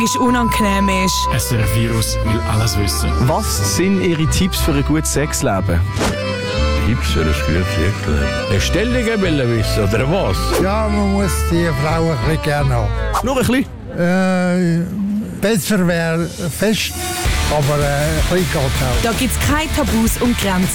unangenehm ist. SRF Virus will alles wissen. Was sind Ihre Tipps für ein gutes Sexleben? Tipps für ein gutes Sexleben? Bestellungen will wissen, oder was? Ja, man muss die Frau ein bisschen gerne haben. Nur ein bisschen? Besser wäre fest, aber ein bisschen geht auch. Da gibt es keine Tabus und Grenzen.